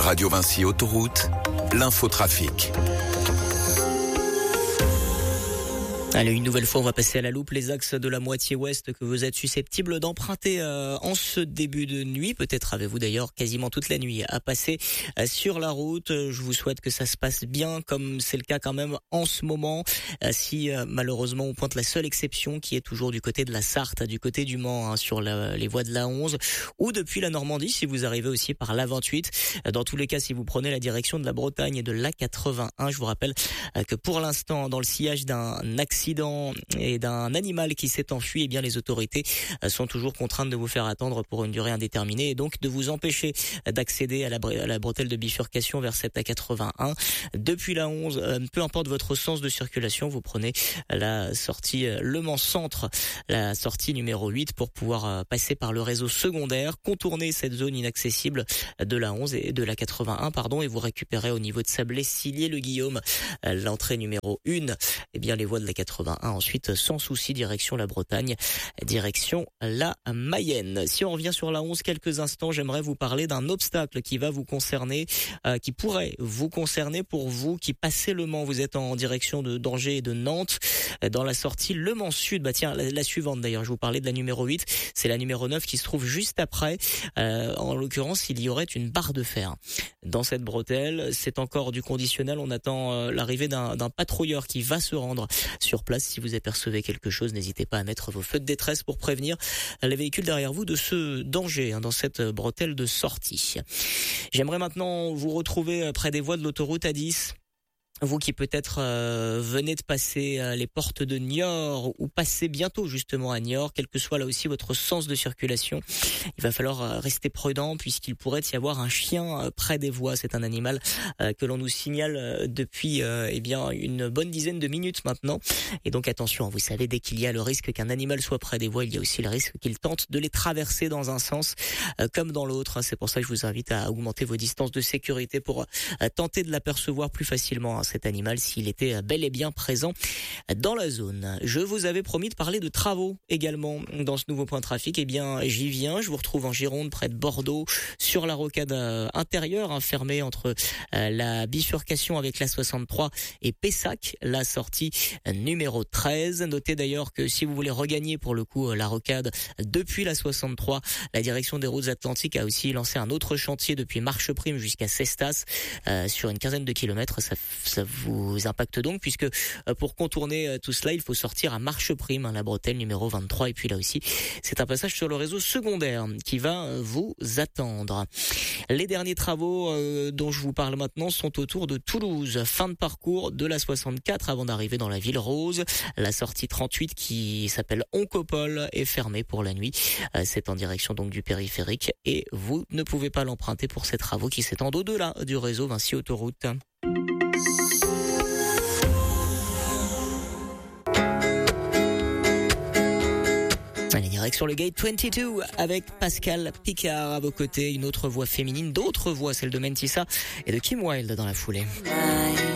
Radio Vinci Autoroute, l'infotrafic. Allez, une nouvelle fois, on va passer à la loupe les axes de la moitié ouest que vous êtes susceptibles d'emprunter en ce début de nuit. Peut-être avez-vous d'ailleurs quasiment toute la nuit à passer sur la route. Je vous souhaite que ça se passe bien, comme c'est le cas quand même en ce moment. Si malheureusement on pointe la seule exception qui est toujours du côté de la Sarthe, du côté du Mans, sur les voies de la 11, ou depuis la Normandie si vous arrivez aussi par la 28. Dans tous les cas, si vous prenez la direction de la Bretagne et de la 81, je vous rappelle que pour l'instant, dans le sillage d'un accident et d'un animal qui s'est enfui, eh bien les autorités sont toujours contraintes de vous faire attendre pour une durée indéterminée et donc de vous empêcher d'accéder à la bretelle de bifurcation vers cette A81. Depuis la 11, peu importe votre sens de circulation, vous prenez la sortie Le Mans Centre, la sortie numéro 8 pour pouvoir passer par le réseau secondaire, contourner cette zone inaccessible de la 11 et de la 81, et vous récupérez au niveau de Sablé-Sillier-le-Guillaume l'entrée numéro 1, eh bien les voies de la 81 ensuite sans souci direction la Bretagne, direction la Mayenne. Si on revient sur la 11 quelques instants, j'aimerais vous parler d'un obstacle qui va vous concerner, qui pourrait vous concerner pour vous qui passez le Mans. Vous êtes en direction de d'Angers et de Nantes dans la sortie Le Mans Sud. Tiens, la suivante d'ailleurs, je vous parlais de la numéro 8, c'est la numéro 9 qui se trouve juste après. En l'occurrence, il y aurait une barre de fer dans cette bretelle. C'est encore du conditionnel, on attend l'arrivée d'un patrouilleur qui va se rendre sur place. Si vous apercevez quelque chose, n'hésitez pas à mettre vos feux de détresse pour prévenir les véhicules derrière vous de ce danger dans cette bretelle de sortie. J'aimerais maintenant vous retrouver près des voies de l'autoroute A10. Vous qui peut-être venez de passer les portes de Niort ou passez bientôt justement à Niort, quel que soit là aussi votre sens de circulation, il va falloir rester prudent puisqu'il pourrait y avoir un chien près des voies. C'est un animal que l'on nous signale depuis une bonne dizaine de minutes maintenant. Et donc attention, vous savez, dès qu'il y a le risque qu'un animal soit près des voies, il y a aussi le risque qu'il tente de les traverser dans un sens comme dans l'autre. C'est pour ça que je vous invite à augmenter vos distances de sécurité pour tenter de l'apercevoir plus facilement, cet animal, s'il était bel et bien présent dans la zone. Je vous avais promis de parler de travaux également dans ce nouveau point de trafic. Eh bien, j'y viens. Je vous retrouve en Gironde, près de Bordeaux, sur la rocade intérieure, fermée entre la bifurcation avec la 63 et Pessac, la sortie numéro 13. Notez d'ailleurs que si vous voulez regagner pour le coup la rocade depuis la 63, la direction des routes atlantiques a aussi lancé un autre chantier depuis Marcheprime jusqu'à Cestas, sur une quinzaine de kilomètres. Ça vous impacte donc puisque pour contourner tout cela, il faut sortir à Marcheprime, la bretelle numéro 23. Et puis là aussi, c'est un passage sur le réseau secondaire qui va vous attendre. Les derniers travaux dont je vous parle maintenant sont autour de Toulouse. Fin de parcours de la 64 avant d'arriver dans la ville rose. La sortie 38 qui s'appelle Oncopole est fermée pour la nuit. C'est en direction donc du périphérique et vous ne pouvez pas l'emprunter pour ces travaux qui s'étendent au-delà du réseau Vinci Autoroute. Allez, direct sur le Gate 22 avec Pascal Picard à vos côtés, une autre voix féminine, d'autres voix, celle de Mentissa et de Kim Wilde dans la foulée.